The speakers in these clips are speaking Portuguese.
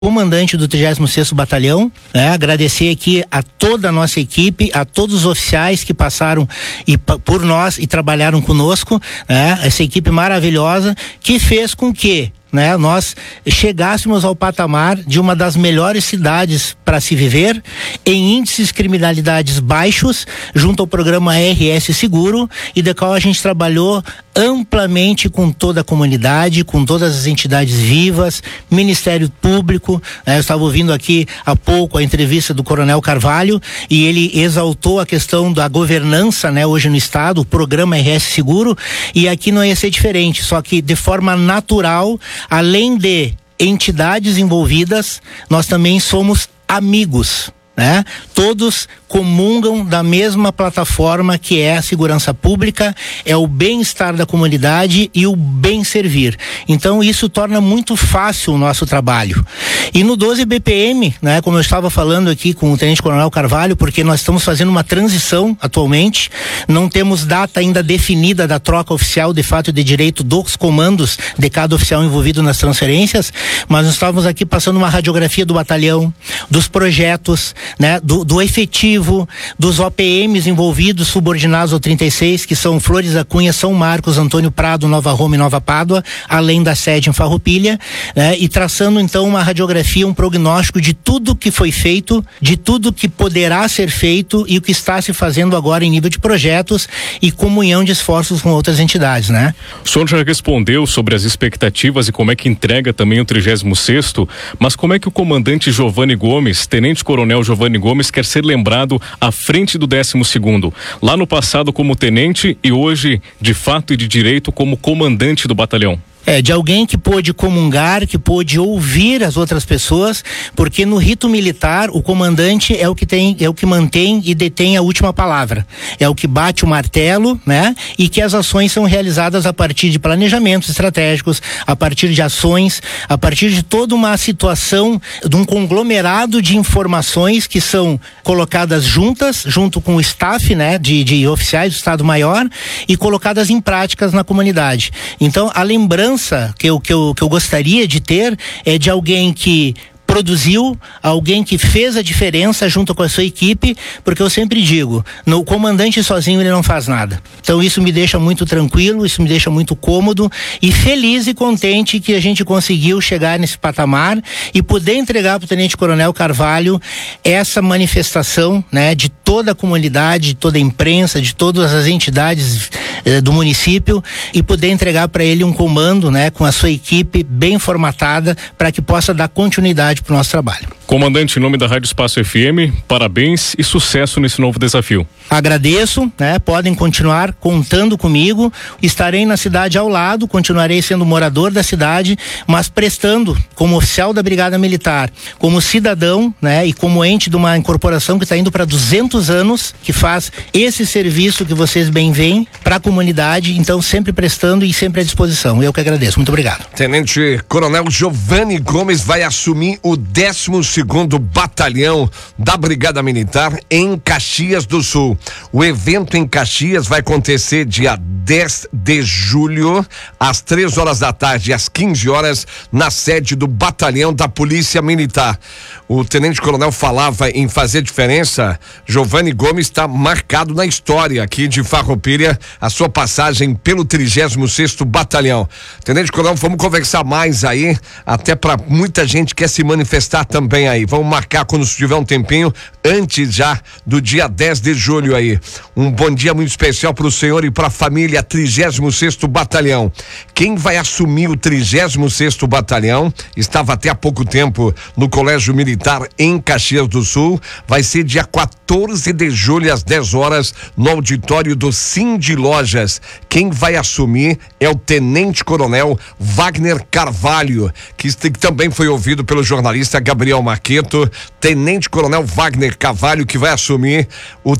comandante do 36º Batalhão, né? Agradecer aqui a toda a nossa equipe, a todos os oficiais que passaram por nós e trabalharam conosco, né? Essa equipe maravilhosa que fez com que, né, nós chegássemos ao patamar de uma das melhores cidades para se viver, em índices de criminalidades baixos, junto ao programa RS Seguro, e da qual a gente trabalhou amplamente com toda a comunidade, com todas as entidades vivas, Ministério Público, né? Eu estava ouvindo aqui há pouco a entrevista do Coronel Carvalho e ele exaltou a questão da governança, né, hoje no estado, o programa RS Seguro, e aqui não ia ser diferente, só que de forma natural, além de entidades envolvidas, nós também somos amigos, né? Todos comungam da mesma plataforma que é a segurança pública, é o bem-estar da comunidade e o bem servir. Então isso torna muito fácil o nosso trabalho. E no 12 BPM, né, como eu estava falando aqui com o Tenente Coronel Carvalho, porque nós estamos fazendo uma transição atualmente, não temos data ainda definida da troca oficial de fato e de direito dos comandos de cada oficial envolvido nas transferências, mas nós estávamos aqui passando uma radiografia do batalhão, dos projetos, né, do efetivo, dos OPMs envolvidos, subordinados ao 36, que são Flores da Cunha, São Marcos, Antônio Prado, Nova Roma e Nova Pádua, além da sede em Farroupilha, né, e traçando então uma radiografia, um prognóstico de tudo que foi feito, de tudo que poderá ser feito e o que está se fazendo agora em nível de projetos e comunhão de esforços com outras entidades, né? O senhor já respondeu sobre as expectativas e como é que entrega também o 36º, mas como é que o comandante Giovanni Gomes, tenente-coronel Giovanni Gomes, quer ser lembrado à frente do 12º, lá no passado como tenente e hoje, de fato e de direito, como comandante do batalhão? De alguém que pôde comungar, que pôde ouvir as outras pessoas, porque no rito militar o comandante é o que mantém e detém a última palavra, é o que bate o martelo, né? E que as ações são realizadas a partir de planejamentos estratégicos, a partir de ações, a partir de toda uma situação, de um conglomerado de informações que são colocadas juntas, junto com o staff, né? De oficiais do Estado-Maior e colocadas em práticas na comunidade. Então, a lembrança que eu gostaria de ter é de alguém que produziu, alguém que fez a diferença junto com a sua equipe, porque eu sempre digo, o comandante sozinho ele não faz nada. Então isso me deixa muito tranquilo, isso me deixa muito cômodo e feliz e contente que a gente conseguiu chegar nesse patamar e poder entregar para o Tenente Coronel Carvalho essa manifestação, né, de toda a comunidade, de toda a imprensa, de todas as entidades do município e poder entregar para ele um comando, né, com a sua equipe bem formatada para que possa dar continuidade para o nosso trabalho. Comandante, em nome da Rádio Espaço FM, parabéns e sucesso nesse novo desafio. Agradeço, né? Podem continuar contando comigo, estarei na cidade ao lado, continuarei sendo morador da cidade, mas prestando como oficial da Brigada Militar, como cidadão, né? E como ente de uma incorporação que está indo para 200 anos, que faz esse serviço que vocês bem veem para a comunidade, então sempre prestando e sempre à disposição. Eu que agradeço, muito obrigado. Tenente Coronel Giovanni Gomes vai assumir o 12º Batalhão da Brigada Militar em Caxias do Sul. O evento em Caxias vai acontecer dia 10 de julho, às 3 horas da tarde, às 15 horas, na sede do Batalhão da Polícia Militar. O Tenente Coronel falava em fazer diferença. Giovanni Gomes está marcado na história aqui de Farroupilha, a sua passagem pelo 36º Batalhão. Tenente Coronel, vamos conversar mais aí, até para muita gente quer se manifestar também aí. Vamos marcar quando tiver um tempinho, antes já do dia 10 de julho aí. Um bom dia muito especial para o senhor e para a família 36º Batalhão. Quem vai assumir o 36º Batalhão, estava até há pouco tempo no Colégio Militar em Caxias do Sul, vai ser dia 14 de julho às 10 horas no auditório do Cindy Lojas. Quem vai assumir é o Tenente Coronel Wagner Carvalho, que também foi ouvido pelo jornalista Gabriel Marqueto. Tenente Coronel Wagner Carvalho, que vai assumir o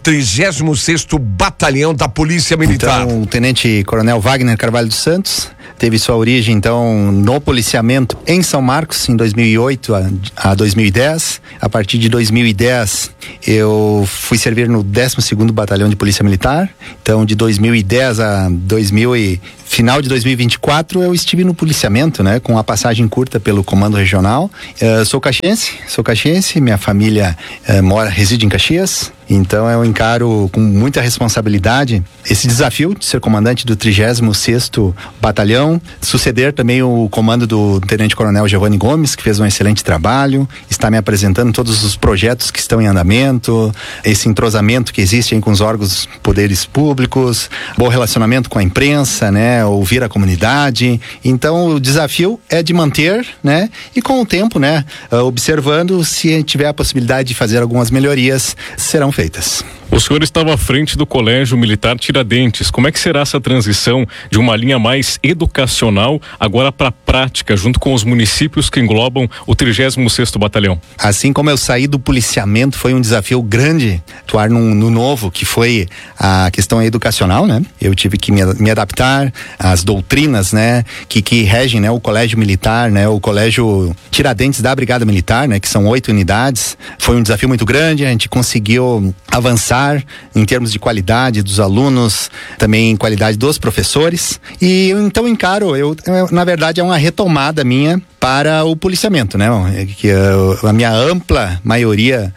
36º Batalhão da Polícia Militar. Então, o Tenente Coronel Wagner Carvalho dos Santos teve sua origem, então, no policiamento em São Marcos, em 2008 a 2010. A partir de 2010, eu fui servir no 12º Batalhão de Polícia Militar. Então, de 2010 a 2020, final de 2024 eu estive no policiamento, né? Com a passagem curta pelo Comando Regional. Sou caxiense, minha família reside em Caxias. Então eu encaro com muita responsabilidade esse desafio de ser comandante do 36º Batalhão, suceder também o comando do Tenente Coronel Giovani Gomes, que fez um excelente trabalho, está me apresentando todos os projetos que estão em andamento, esse entrosamento que existe aí com os órgãos poderes públicos, bom relacionamento com a imprensa, né, ouvir a comunidade. Então o desafio é de manter, né, e com o tempo, né, observando, se tiver a possibilidade de fazer algumas melhorias, serão feitas. O senhor estava à frente do Colégio Militar Tiradentes. Como é que será essa transição de uma linha mais educacional agora para a prática, junto com os municípios que englobam o 36º Batalhão? Assim como eu saí do policiamento, foi um desafio grande atuar no novo, que foi a questão educacional, né? Eu tive que me adaptar às doutrinas, né? Que regem, né? O Colégio Militar, né? O Colégio Tiradentes da Brigada Militar, né? Que são 8 unidades. Foi um desafio muito grande, a gente conseguiu avançar em termos de qualidade dos alunos, também em qualidade dos professores, e eu então encaro, na verdade é uma retomada minha para o policiamento, né? Que a minha ampla maioria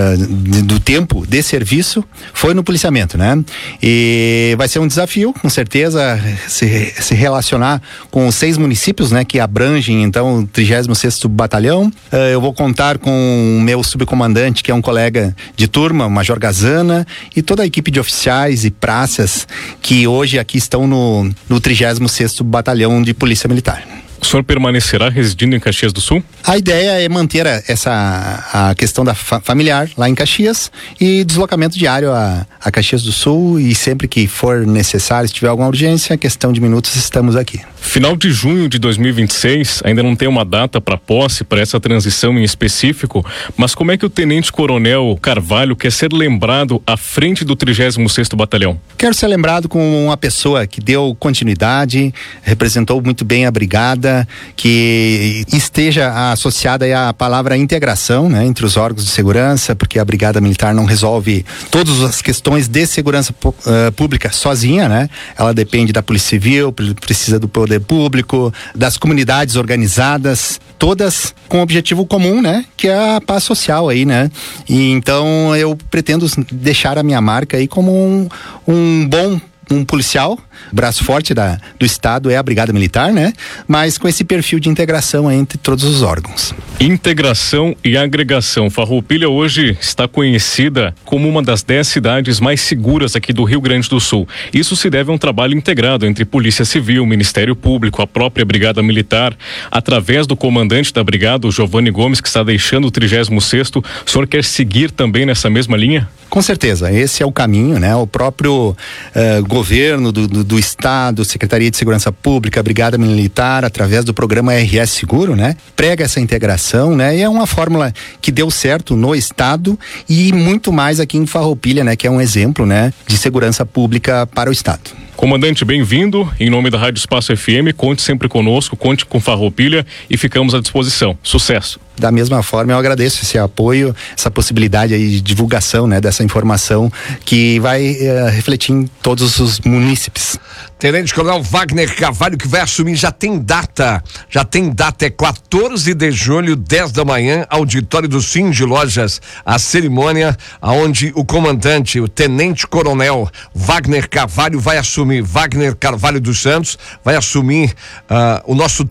do tempo de serviço foi no policiamento, né? E vai ser um desafio, com certeza, se relacionar com os 6 municípios, né? Que abrangem, então, o 36º Batalhão. Eu vou contar com o meu subcomandante, que é um colega de turma, o Major Gazana, e toda a equipe de oficiais e praças que hoje aqui estão no 36º Batalhão de Polícia Militar. O senhor permanecerá residindo em Caxias do Sul? A ideia é manter a questão da familiar lá em Caxias e deslocamento diário a Caxias do Sul, e sempre que for necessário, se tiver alguma urgência, questão de minutos, estamos aqui. Final de junho de 2026, ainda não tem uma data para posse, para essa transição em específico, mas como é que o Tenente Coronel Carvalho quer ser lembrado à frente do 36º Batalhão? Quero ser lembrado como uma pessoa que deu continuidade, representou muito bem a brigada, que esteja associada à palavra integração, né, entre os órgãos de segurança, porque a Brigada Militar não resolve todas as questões de segurança pública sozinha, né? Ela depende da Polícia Civil, precisa do poder público, das comunidades organizadas, todas com um objetivo comum, né? Que é a paz social aí, né? E então eu pretendo deixar a minha marca aí como um bom policial, braço forte do Estado é a Brigada Militar, né? Mas com esse perfil de integração entre todos os órgãos. Integração e agregação. Farroupilha hoje está conhecida como uma das 10 cidades mais seguras aqui do Rio Grande do Sul. Isso se deve a um trabalho integrado entre Polícia Civil, Ministério Público, a própria Brigada Militar, através do comandante da Brigada, o Giovani Gomes, que está deixando o 36º. O senhor quer seguir também nessa mesma linha? Com certeza, esse é o caminho, né? O próprio governo do Estado, Secretaria de Segurança Pública, Brigada Militar, através do programa RS Seguro, né? Prega essa integração, né? E é uma fórmula que deu certo no Estado e muito mais aqui em Farroupilha, né? Que é um exemplo, né? De segurança pública para o Estado. Comandante, bem-vindo. Em nome da Rádio Espaço FM, conte sempre conosco, conte com Farroupilha e ficamos à disposição. Sucesso. Da mesma forma, eu agradeço esse apoio, essa possibilidade aí de divulgação, né, dessa informação que vai refletir em todos os munícipes. Tenente Coronel Wagner Carvalho, que vai assumir, já tem data, é 14 de julho, 10 da manhã, auditório do Sim de Lojas, a cerimônia aonde o comandante, o Tenente Coronel Wagner Carvalho vai assumir, Wagner Carvalho dos Santos, vai assumir o nosso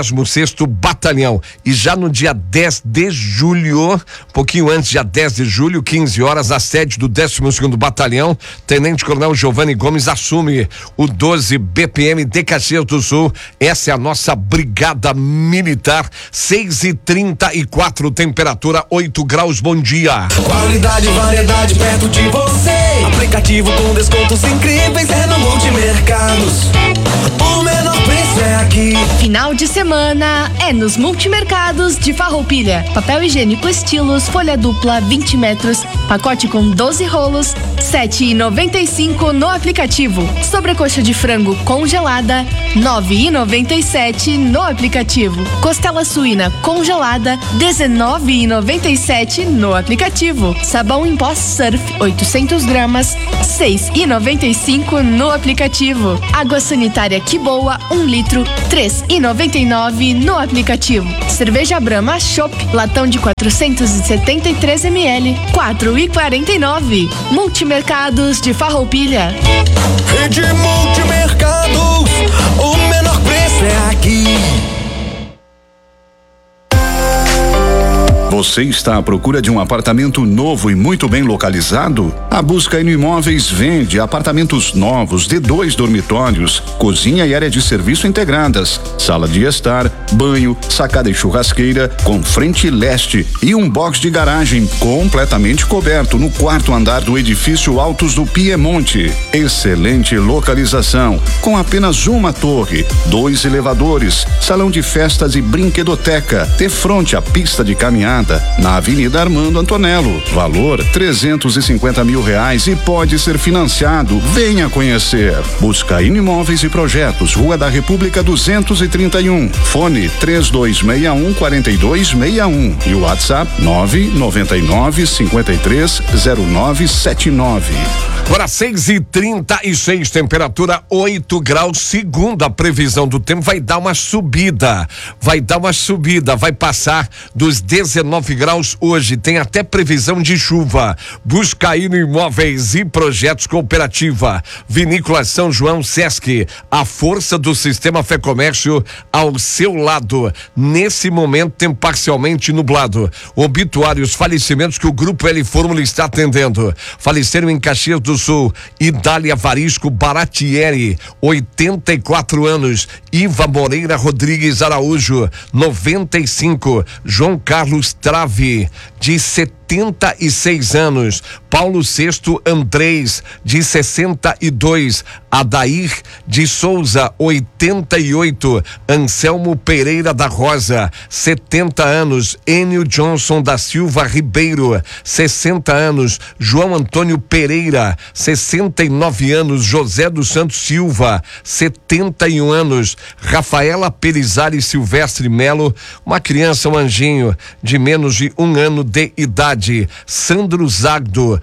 36º Batalhão, e já no dia 10 de julho, pouquinho antes, dia 10 de julho, 15 horas, a sede do 12º Batalhão, Tenente Coronel Giovani Gomes assume o 12 BPM de Caxias do Sul. Essa é a nossa Brigada Militar. 6h34, temperatura 8 graus. Bom dia. Qualidade e variedade perto de você. Aplicativo com descontos incríveis é no Multimercados. O menor preço preço é aqui. Final de semana é nos Multimercados de Farroupilha. Papel higiênico Estilos, folha dupla 20 metros, pacote com 12 rolos, R$7,95 no aplicativo. Sobrecoxa de frango congelada, R$9,97 no aplicativo. Costela suína congelada, R$19,97 no aplicativo. Sabão em pó Surf 800 gramas, R$6,95 no aplicativo. Água sanitária Que Boa 1 litro, R$3,99 no aplicativo. Cerveja Brahma Chopp, latão de 473 ml, R$4,49. Multimercados de Farroupilha. Rede Multimercados, o menor preço é aqui. Você está à procura de um apartamento novo e muito bem localizado? A Buscaino Imóveis vende apartamentos novos de 2 dormitórios, cozinha e área de serviço integradas, sala de estar, banho, sacada e churrasqueira com frente leste e um box de garagem completamente coberto no 4º andar do edifício Altos do Piemonte. Excelente localização, com apenas uma torre, 2 elevadores, salão de festas e brinquedoteca, de frente à pista de caminhada na Avenida Armando Antonello. Valor R$350 mil e pode ser financiado. Venha conhecer. Buscaino Imóveis e Projetos, Rua da República 231. Fone 3261-4261 e o WhatsApp 999-530979. Agora 6h36, temperatura 8 graus, segundo a previsão do tempo, vai dar uma subida, vai passar dos 19 graus hoje, tem até previsão de chuva. Buscaino Imóveis e Projetos, Cooperativa, Vinícola São João, Sesc, a força do sistema Fé Comércio ao seu lado. Nesse momento, tempo parcialmente nublado. Obituários, falecimentos que o Grupo L Fórmula está atendendo. Faleceram em Caxias do Sul, Idália Varisco Baratieri, 84 anos. Iva Moreira Rodrigues Araújo, 95. João Carlos Trave, de 76 anos. Paulo VI Andrés, de 62. Adair de Souza, 88. Anselmo Pereira da Rosa, 70 anos. Enio Johnson da Silva Ribeiro, 60 anos. João Antônio Pereira, 69 anos. José dos Santos Silva, 71 anos. Rafaela Perizari Silvestre Melo, uma criança, um anjinho, de menos de 1 ano de idade. Sandro Zagdo,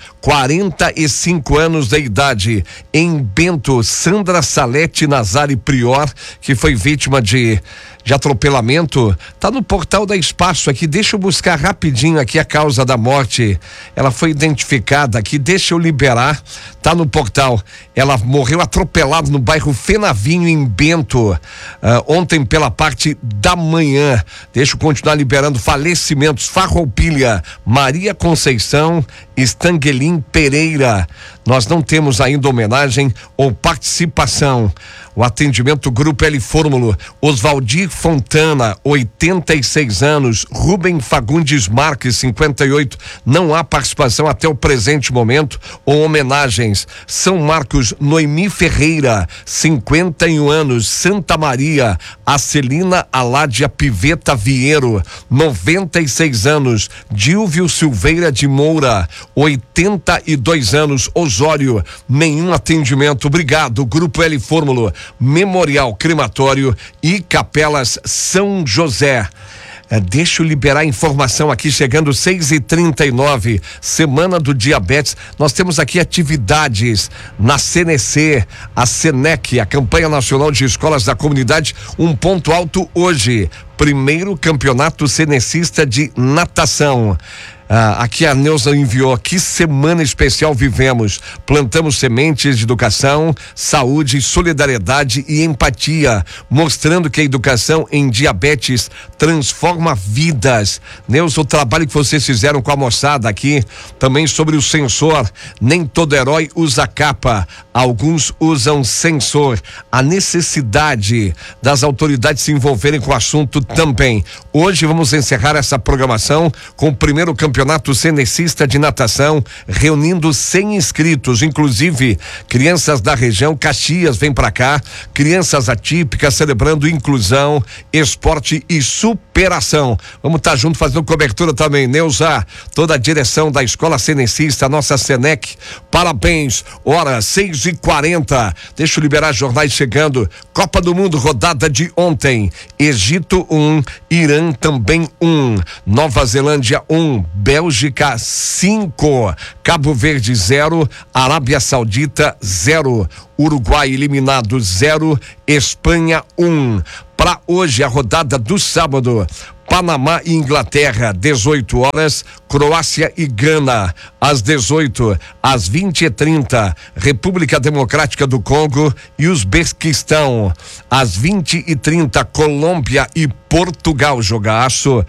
45 anos de idade. Em Bento, Sandra Salete Nazari Prior, que foi vítima de atropelamento, tá no portal da Espaço aqui. Deixa eu buscar rapidinho aqui a causa da morte. Ela foi identificada aqui, deixa eu liberar, tá no portal. Ela morreu atropelada no bairro Fenavinho, em Bento, ontem pela parte da manhã. Deixa eu continuar liberando falecimentos. Farroupilha, Maria Conceição Stanguelin Pereira. Nós não temos ainda homenagem ou participação. O atendimento Grupo L Fórmula, Oswaldir Fontana, 86 anos. Rubem Fagundes Marques, 58. Não há participação até o presente momento ou homenagens. São Marcos, Noemi Ferreira, 51 anos. Santa Maria, Acelina Aládia Piveta Vieiro, 96 anos. Dilvio Silveira de Moura, 82 anos. Osório, nenhum atendimento. Obrigado. Grupo L Fórmula, Memorial Crematório e Capelas São José. Deixa eu liberar a informação aqui, chegando 6h39, Semana do Diabetes. Nós temos aqui atividades na CNC, a SENEC, a Campanha Nacional de Escolas da Comunidade. Um ponto alto hoje, primeiro campeonato cenecista de natação. Aqui a Neuza enviou, que semana especial vivemos. Plantamos sementes de educação, saúde, solidariedade e empatia, mostrando que a educação em diabetes transforma vidas. Neuza, o trabalho que vocês fizeram com a moçada aqui, também sobre o sensor. Nem todo herói usa capa, alguns usam sensor. A necessidade das autoridades se envolverem com o assunto também. Hoje vamos encerrar essa programação com o primeiro campeonato cenecista de natação, reunindo 100 inscritos, inclusive crianças da região. Caxias vem pra cá, crianças atípicas celebrando inclusão, esporte e superação. Vamos estar junto fazendo cobertura também. Neuza, toda a direção da Escola Cenecista, nossa Senec, parabéns. Hora 6h40. Deixa eu liberar jornais chegando. Copa do Mundo, rodada de ontem. Egito 1, Irã também 1, Nova Zelândia 1, Bélgica 5, Cabo Verde 0, Arábia Saudita 0, Uruguai eliminado 0, Espanha 1. Para hoje, a rodada do sábado, Panamá e Inglaterra, 18 horas, Croácia e Gana, às 18, às 20h30, República Democrática do Congo e Uzbequistão, às 20h30, Colômbia e Portugal, jogaço,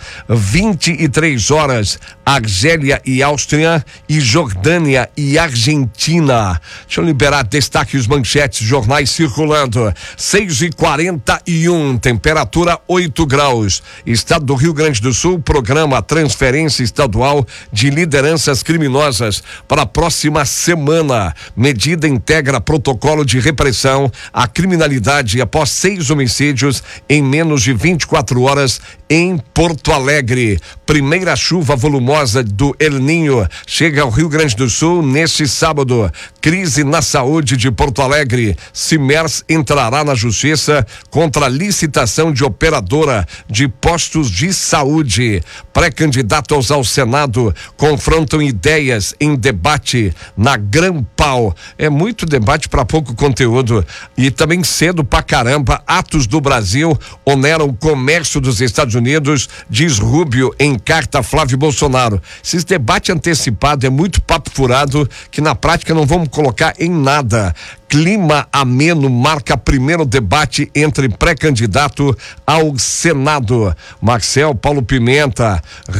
23 horas, Argélia e Áustria e Jordânia e Argentina. Deixa eu liberar destaques, manchetes, jornais circulando. 6h41, temperatura 8 graus. Estado do Rio Grande do Sul, programa Transferência Estadual de Lideranças Criminosas para a próxima semana. Medida integra protocolo de repressão à criminalidade após 6 homicídios em menos de 24 horas em Porto Alegre. Primeira chuva volumosa do El Ninho chega ao Rio Grande do Sul neste sábado. Crise na saúde de Porto Alegre. Simers entrará na justiça contra a licitação de operadora de postos de saúde. Pré-candidatos ao Senado confrontam ideias em debate na Grampal. É muito debate para pouco conteúdo. E também cedo pra caramba, atos do Brasil oneram o comércio dos Estados Unidos, diz Rubio em carta a Flávio Bolsonaro. Esses debate antecipado é muito papo furado que na prática não vamos colocar em nada. Clima ameno marca primeiro debate entre pré-candidato ao Senado. Marcel, Paulo Pimenta,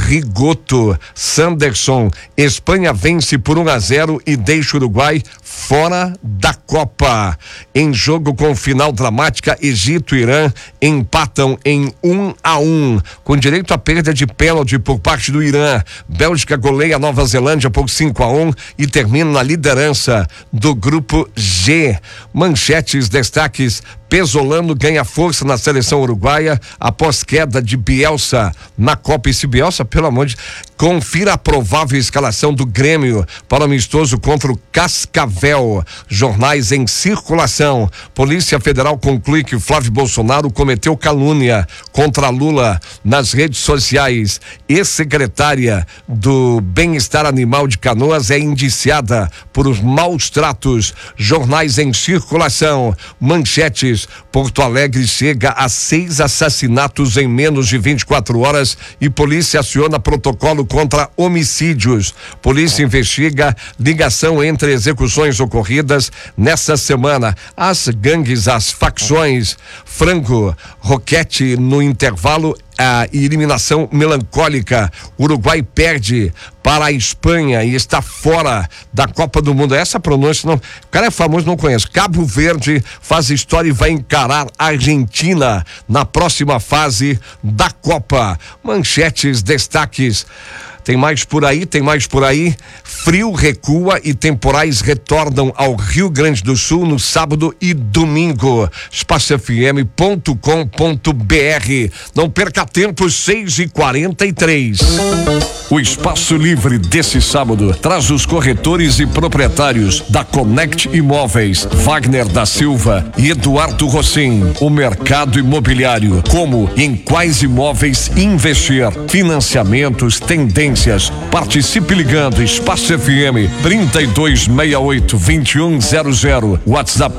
Rigoto, Sanderson. Espanha vence por 1-0 e deixa o Uruguai fora da Copa. Em jogo com final dramática, Egito e Irã empatam em 1-1, com direito à perda de pênalti por parte do Irã. Bélgica goleia Nova Zelândia por 5-1 e termina na liderança do grupo G. Manchetes, destaques. Pesolano ganha força na seleção uruguaia após queda de Bielsa na Copa. Esse Bielsa, pelo amor de... Confira a provável escalação do Grêmio para o amistoso contra o Cascavel. Jornais em circulação. Polícia Federal conclui que Flávio Bolsonaro cometeu calúnia contra Lula nas redes sociais. Ex-secretária do Bem-Estar Animal de Canoas é indiciada por os maus tratos. Jornais em circulação. Manchetes. Porto Alegre chega a 6 assassinatos em menos de 24 horas e polícia aciona protocolo contra homicídios. Polícia investiga ligação entre execuções ocorridas nessa semana. As gangues, as facções, Franco, Roquete no intervalo, a eliminação melancólica. Uruguai perde para a Espanha e está fora da Copa do Mundo. Essa pronúncia não, o cara é famoso, não conheço. Cabo Verde faz história e vai encarar a Argentina na próxima fase da Copa. Manchetes, destaques. Tem mais por aí, tem mais por aí. Frio recua e temporais retornam ao Rio Grande do Sul no sábado e domingo. espacofm.com.br. Não perca tempo, 6h43. O Espaço Livre desse sábado traz os corretores e proprietários da Connect Imóveis, Wagner da Silva e Eduardo Rossim. O mercado imobiliário, como e em quais imóveis investir, financiamentos, tendências. Participe ligando Espaço FM 3268-2100, WhatsApp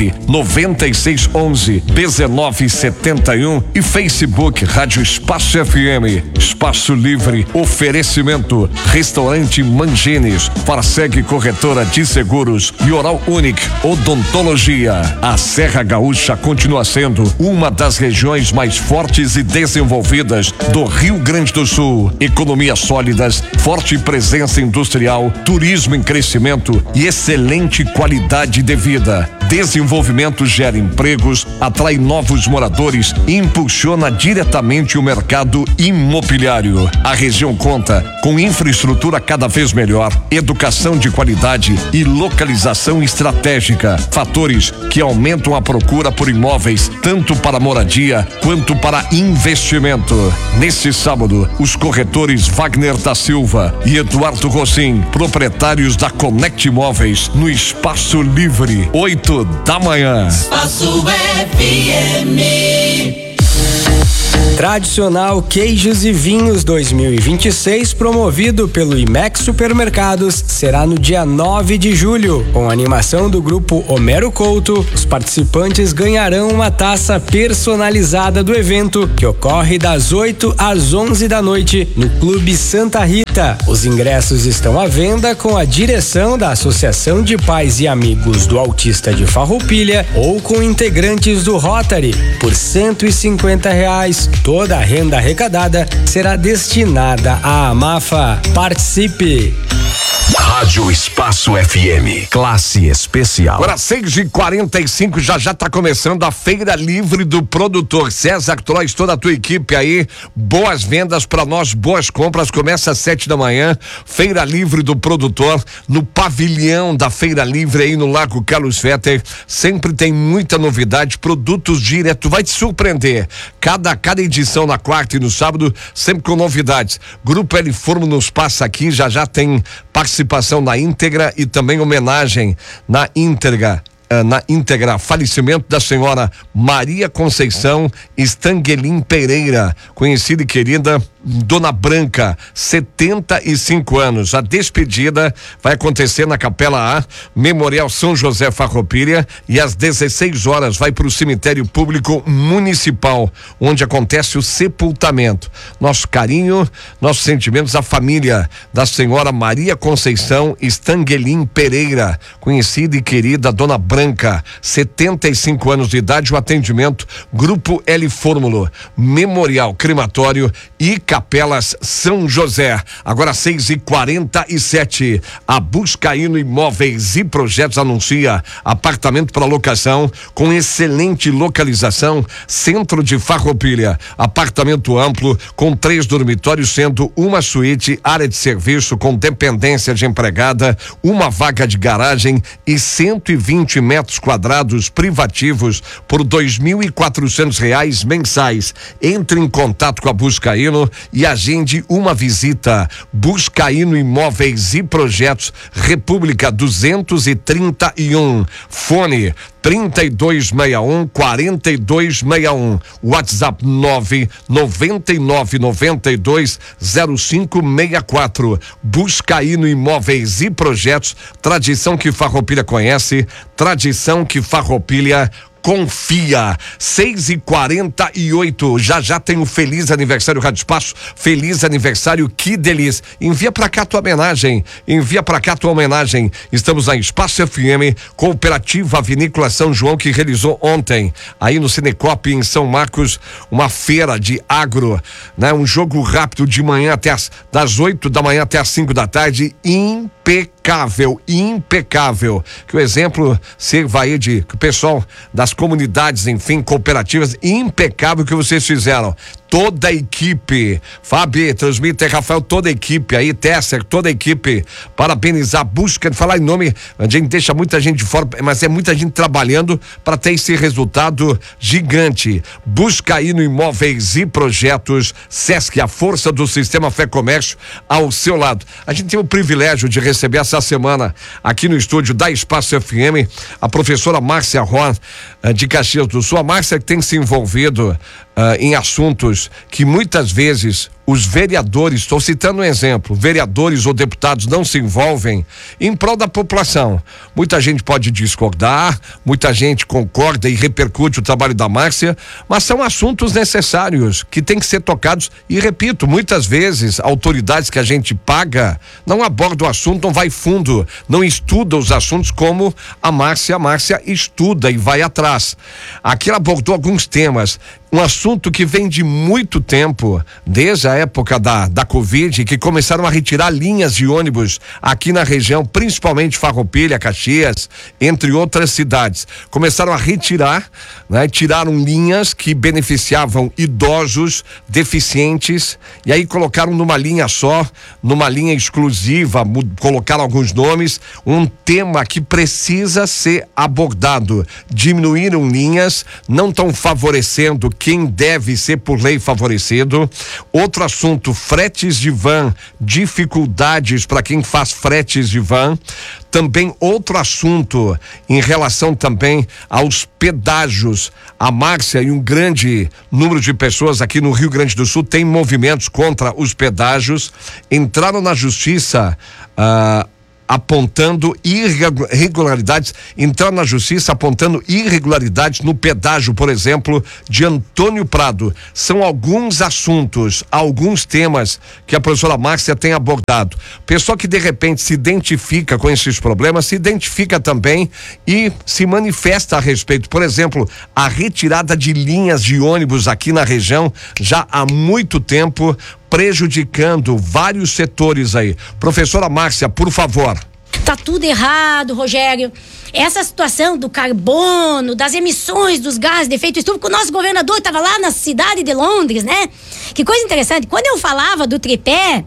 99611-1971 e Facebook Rádio Espaço FM. Espaço Livre, oferecimento Restaurante Mangines, Farseg Corretora de Seguros e Oral Unique Odontologia. A Serra Gaúcha continua sendo uma das regiões mais fortes e desenvolvidas do Rio Grande do Sul. Economia sólida sólidas, forte presença industrial, turismo em crescimento e excelente qualidade de vida. Desenvolvimento gera empregos, atrai novos moradores e impulsiona diretamente o mercado imobiliário. A região conta com infraestrutura cada vez melhor, educação de qualidade e localização estratégica. Fatores que aumentam a procura por imóveis, tanto para moradia quanto para investimento. Neste sábado, os corretores Wagner da Silva e Eduardo Rossim, proprietários da Connect Imóveis, no Espaço Livre, 8 da manhã. Espaço FM. Tradicional Queijos e Vinhos 2026, promovido pelo IMEX Supermercados, será no dia 9 de julho. Com a animação do grupo Homero Couto, os participantes ganharão uma taça personalizada do evento, que ocorre das 8 às 11 da noite no Clube Santa Rita. Os ingressos estão à venda com a direção da Associação de Pais e Amigos do Autista de Farroupilha ou com integrantes do Rotary por R$150. Toda a renda arrecadada será destinada à AMAFA. Participe! Rádio Espaço FM, classe especial. Agora 6h45, já tá começando a Feira Livre do Produtor. César Trois, toda a tua equipe aí, boas vendas pra nós, boas compras. Começa às 7 da manhã, Feira Livre do Produtor, no pavilhão da Feira Livre aí no Lago Carlos Fetter. Sempre tem muita novidade, produtos direto, vai te surpreender. Cada edição na quarta e no sábado, sempre com novidades. Grupo L Forno nos passa aqui, já tem participação na íntegra e também homenagem na íntegra, falecimento da senhora Maria Conceição Stanguelin Pereira, conhecida e querida Dona Branca, 75 anos. A despedida vai acontecer na Capela A, Memorial São José Farroupilha, e às 16 horas vai para o cemitério público municipal, onde acontece o sepultamento. Nosso carinho, nossos sentimentos à família da senhora Maria Conceição Stanguelin Pereira, conhecida e querida Dona Branca, 75 anos de idade. O atendimento Grupo L Fórmulo, Memorial Crematório e Capelas São José. Agora 6h47, a Buscaíno Imóveis e Projetos anuncia apartamento para locação com excelente localização, centro de Farroupilha. Apartamento amplo com 3 dormitórios, sendo uma suíte, área de serviço com dependência de empregada, uma vaga de garagem e 120 metros quadrados privativos por R$2.400 mensais. Entre em contato com a Buscaíno e agende uma visita. Buscaíno Imóveis e Projetos, República 231. Fone 3261-4261. WhatsApp 999920564. Buscaíno Imóveis e Projetos, tradição que Farroupilha conhece, tradição que Farroupilha confia. 6h48, já tem um feliz aniversário Rádio Espaço, feliz aniversário, que delícia. Envia pra cá tua homenagem, Estamos na Espaço FM, Cooperativa Vinícola São João, que realizou ontem, aí no Cinecop em São Marcos, uma feira de agro, né? Um jogo rápido de manhã das 8 da manhã até as 5 da tarde, impecável. Que o exemplo sirva aí que o pessoal das comunidades, enfim, cooperativas, impecável que vocês fizeram. Toda a equipe, Fabi, transmite, Rafael, toda a equipe aí, Tesser, toda a equipe, parabenizar, busca de falar em nome, a gente deixa muita gente de fora, mas é muita gente trabalhando para ter esse resultado gigante. Buscaíno Imóveis e Projetos, Sesc, a força do sistema Fé Comércio ao seu lado. A gente tem o privilégio de receber essa semana aqui no estúdio da Espaço FM a professora Márcia Ron, de Caxias do Sul. A Márcia que tem se envolvido em assuntos que muitas vezes os vereadores, estou citando um exemplo, vereadores ou deputados não se envolvem em prol da população. Muita gente pode discordar, muita gente concorda e repercute o trabalho da Márcia, mas são assuntos necessários que têm que ser tocados e, repito, muitas vezes autoridades que a gente paga não abordam o assunto, não vai fundo, não estuda os assuntos como a Márcia estuda e vai atrás. Aqui ela abordou alguns temas, um assunto que vem de muito tempo, desde a a época da Covid, que começaram a retirar linhas de ônibus aqui na região, principalmente Farroupilha, Caxias, entre outras cidades. Começaram a retirar, né? Tiraram linhas que beneficiavam idosos, deficientes, e aí colocaram numa linha só, numa linha exclusiva, colocaram alguns nomes, um tema que precisa ser abordado. Diminuíram linhas, não estão favorecendo quem deve ser por lei favorecido. Outro assunto, fretes de van, dificuldades para quem faz fretes de van. Também outro assunto em relação também aos pedágios. A Márcia e um grande número de pessoas aqui no Rio Grande do Sul tem movimentos contra os pedágios. Entraram na justiça apontando irregularidades, entrar na justiça apontando irregularidades no pedágio, por exemplo, de Antônio Prado. São alguns assuntos, alguns temas que a professora Márcia tem abordado. Pessoa que de repente se identifica com esses problemas, se identifica também e se manifesta a respeito. Por exemplo, a retirada de linhas de ônibus aqui na região já há muito tempo, prejudicando vários setores aí. Professora Márcia, por favor. Tá tudo errado, Rogério. Essa situação do carbono, das emissões dos gases de efeito estufa, que o nosso governador estava lá na cidade de Londres, né? Que coisa interessante. Quando eu falava do tripé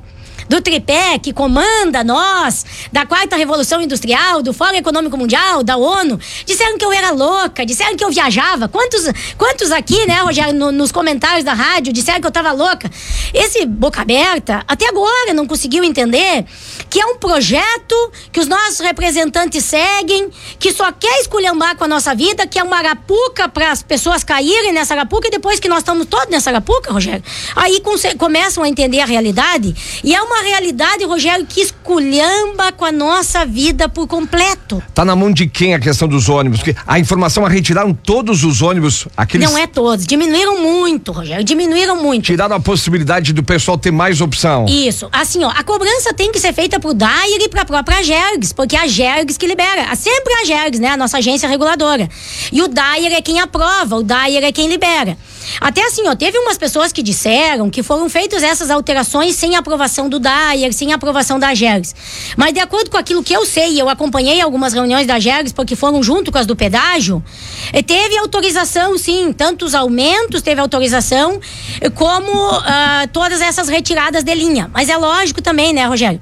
que comanda nós, da quarta revolução industrial, do Fórum Econômico Mundial, da ONU, disseram que eu era louca, disseram que eu viajava. Quantos aqui, né, Rogério, nos comentários da rádio, disseram que eu tava louca? Esse boca aberta, até agora não conseguiu entender que é um projeto que os nossos representantes seguem, que só quer esculhambar com a nossa vida, que é uma arapuca para as pessoas caírem nessa arapuca, e depois que nós estamos todos nessa arapuca, Rogério, aí começam a entender a realidade, e é uma realidade, Rogério, que esculhamba com a nossa vida por completo. Tá na mão de quem a questão dos ônibus? Porque a informação é retiraram todos os ônibus, aqueles... Não é todos, diminuíram muito, Rogério, diminuíram muito. Tiraram a possibilidade do pessoal ter mais opção. Isso, assim, ó, a cobrança tem que ser feita pro DAIR e pra própria Agergs, porque é a Agergs que libera, sempre a Agergs, né, a nossa agência reguladora. E o DAIR é quem aprova, o DAIR é quem libera. Até assim, ó, teve umas pessoas que disseram que foram feitas essas alterações sem aprovação do DAIR, sem aprovação da Agergs. Mas de acordo com aquilo que eu sei, eu acompanhei algumas reuniões da Agergs, porque foram junto com as do pedágio, teve autorização, sim, tanto os aumentos, teve autorização, como todas essas retiradas de linha. Mas é lógico também, né, Rogério?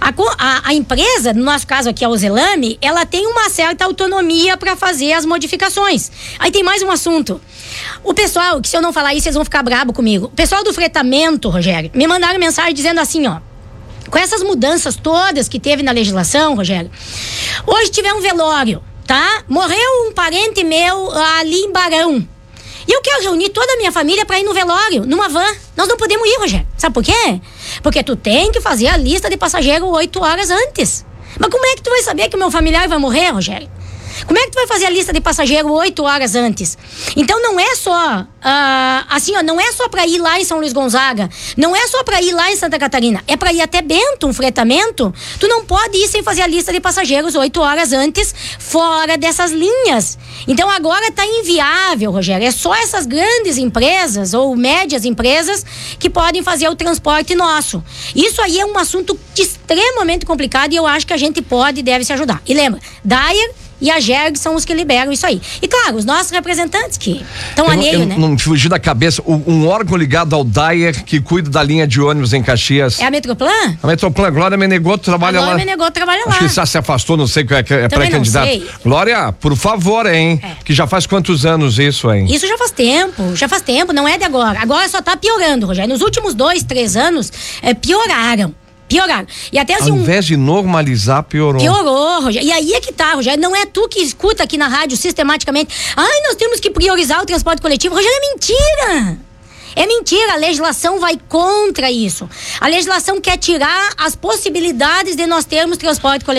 A empresa, no nosso caso aqui, a Ozelame, ela tem uma certa autonomia para fazer as modificações. Aí tem mais um assunto. O pessoal, que se eu não falar isso, vocês vão ficar brabo comigo. O pessoal do fretamento, Rogério, me mandaram mensagem dizendo assim, ó, com essas mudanças todas que teve na legislação, Rogério, hoje tiver um velório, tá? Morreu um parente meu ali em Barão. E eu quero reunir toda a minha família pra ir no velório, numa van. Nós não podemos ir, Rogério. Sabe por quê? Porque tu tem que fazer a lista de passageiro 8 horas antes. Mas como é que tu vai saber que o meu familiar vai morrer, Rogério? Como é que tu vai fazer a lista de passageiro 8 horas antes? Então não é só, assim, ó, não é só pra ir lá em São Luís Gonzaga, não é só pra ir lá em Santa Catarina, é pra ir até Bento, um fretamento. Tu não pode ir sem fazer a lista de passageiros 8 horas antes, fora dessas linhas. Então agora tá inviável, Rogério, é só essas grandes empresas ou médias empresas que podem fazer o transporte nosso. Isso aí é um assunto extremamente complicado e eu acho que a gente pode e deve se ajudar. E lembra, DAIR e a Agergs são os que liberam isso aí. E claro, os nossos representantes que estão alheios, né? Não fugi da cabeça, um órgão ligado ao DAIR que cuida da linha de ônibus em Caxias. É a Metroplan? A Metroplan, Glória Menegoto trabalha lá. Glória Menegoto trabalha lá. Acho que já se afastou, não sei, é pré-candidato. Glória, por favor, hein? Que já faz quantos anos isso, hein? Isso já faz tempo, não é de agora. Agora só tá piorando, Rogério. Nos últimos 2, 3 anos, pioraram. E até assim, ao invés de normalizar, piorou. Piorou, Rogério. E aí é que tá, Rogério. Não é tu que escuta aqui na rádio sistematicamente. Ai, nós temos que priorizar o transporte coletivo. Rogério, é mentira. É mentira, a legislação vai contra isso. A legislação quer tirar as possibilidades de nós termos transporte coletivo.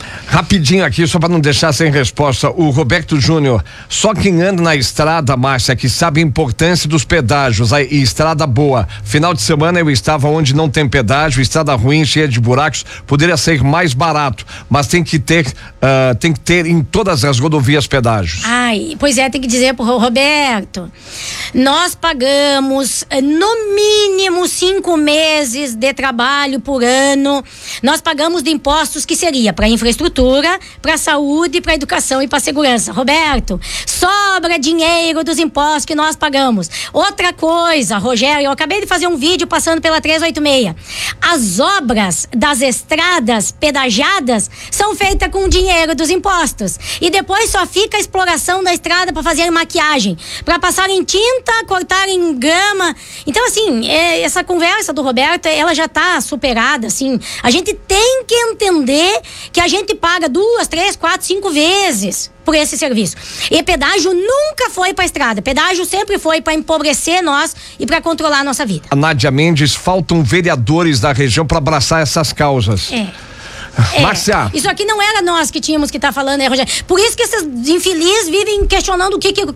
Rapidinho aqui, só para não deixar sem resposta, o Roberto Júnior, só quem anda na estrada, Márcia, que sabe a importância dos pedágios, e estrada boa. Final de semana eu estava onde não tem pedágio, estrada ruim, cheia de buracos, poderia ser mais barato, mas tem que ter em todas as rodovias pedágios. Pois é, tem que dizer pro Roberto, nós pagamos no mínimo 5 meses de trabalho por ano, nós pagamos de impostos que seria para infraestrutura, para saúde, para educação e para segurança. Roberto, sobra dinheiro dos impostos que nós pagamos. Outra coisa, Rogério, eu acabei de fazer um vídeo passando pela 386. As obras das estradas pedagiadas são feitas com dinheiro dos impostos. E depois só fica a exploração da estrada para fazer maquiagem, para passar em tinta, cortar em grama. Então, assim, essa conversa do Roberto, ela já tá superada, assim. A gente tem que entender que a gente paga 2, 3, 4, 5 vezes por esse serviço. E pedágio nunca foi para estrada. Pedágio sempre foi para empobrecer nós e para controlar a nossa vida. A Nádia Mendes, faltam vereadores da região para abraçar essas causas. Márcia. Isso aqui não era nós que tínhamos que estar falando, né, Rogério? Por isso que esses infelizes vivem questionando o que eu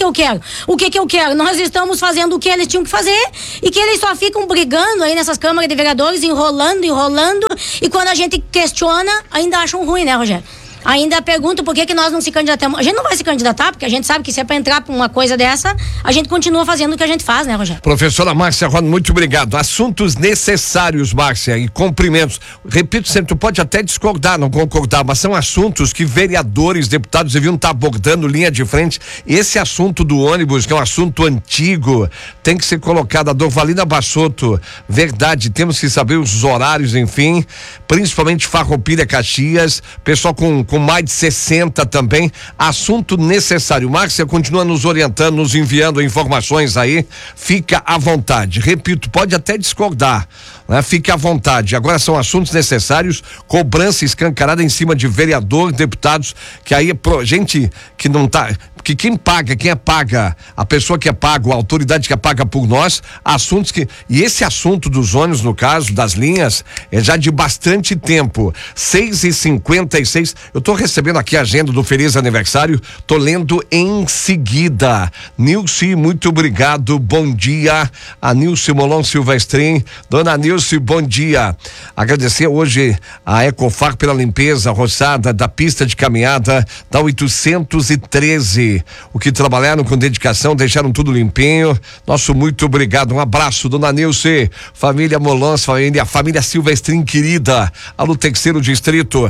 quero. Nós estamos fazendo o que eles tinham que fazer e que eles só ficam brigando aí nessas câmaras de vereadores, enrolando, e quando a gente questiona, ainda acham ruim, né, Rogério? Ainda perguntam por que nós não se candidatamos. A gente não vai se candidatar, porque a gente sabe que se é para entrar pra uma coisa dessa, a gente continua fazendo o que a gente faz, né, Rogério? Professora Márcia Roda, muito obrigado. Assuntos necessários, Márcia, e cumprimentos. Repito sempre, tu pode até discordar, não concordar, mas são assuntos que vereadores, deputados deviam estar abordando linha de frente. Esse assunto do ônibus, que é um assunto antigo, tem que ser colocado. A Dorvalina Bassotto, verdade, temos que saber os horários, enfim, principalmente Farroupilha, Caxias, pessoal com mais de 60 também, assunto necessário. Márcia continua nos orientando, nos enviando informações aí, fica à vontade. Repito, pode até discordar, né? Fique à vontade. Agora são assuntos necessários, cobrança escancarada em cima de vereador, deputados, que aí é gente que não tá, que quem apaga, a pessoa que apaga, a autoridade que apaga por nós, assuntos que, e esse assunto dos ônibus, no caso, das linhas, é já de bastante tempo. 6h56, eu tô recebendo aqui a agenda do feliz aniversário, tô lendo em seguida. Nilce, muito obrigado, bom dia. A Nilce Molon Silvestrin, dona Nilce, bom dia. Agradecer hoje a Ecofar pela limpeza roçada da pista de caminhada da 813. O que trabalharam com dedicação, deixaram tudo limpinho. Nosso muito obrigado, um abraço, dona Nilce, família Molons, família Silvestrin querida, alô terceiro distrito,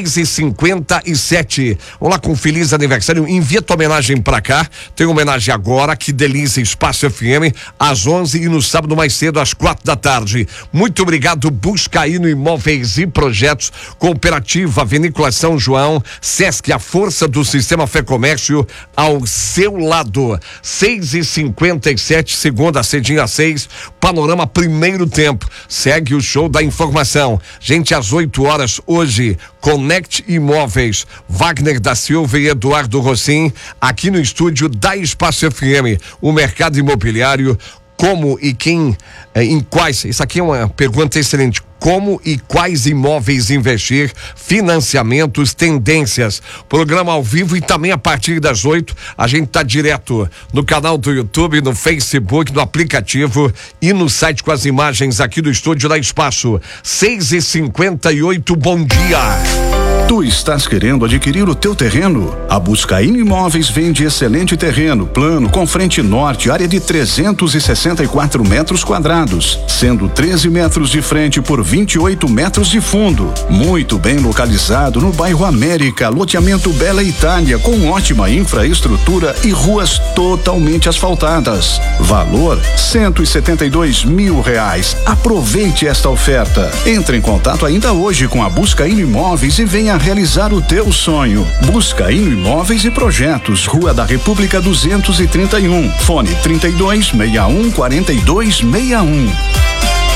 6h57. Vamos lá com feliz aniversário, envia tua homenagem pra cá, tem homenagem agora, que delícia, Espaço FM, às 11 e no sábado mais cedo, às 4 da tarde. Muito obrigado, Buscaíno Imóveis e Projetos, Cooperativa Vinícola São João, Sesc, a força do Sistema Fé Comércio, ao seu lado. 6h57, segunda, cedinho às 6, Panorama Primeiro Tempo. Segue o show da informação. Gente, às 8 horas hoje, Connect Imóveis, Wagner da Silva e Eduardo Rossim, aqui no estúdio da Espaço FM, o mercado imobiliário. Como e quem, em quais, isso aqui é uma pergunta excelente, como e quais imóveis investir, financiamentos, tendências, programa ao vivo e também a partir das 8, a gente tá direto no canal do YouTube, no Facebook, no aplicativo e no site com as imagens aqui do estúdio da Espaço. 6h58, bom dia. Tu estás querendo adquirir o teu terreno? A Buscaíno Imóveis vende excelente terreno, plano, com frente norte, área de 364 metros quadrados, sendo 13 metros de frente por 28 metros de fundo. Muito bem localizado no bairro América, loteamento Bela Itália, com ótima infraestrutura e ruas totalmente asfaltadas. Valor R$172 mil. Aproveite esta oferta. Entre em contato ainda hoje com a Buscaíno Imóveis e venha realizar o teu sonho. Buscaíno Imóveis e Projetos, Rua da República 231, fone 3261 4261.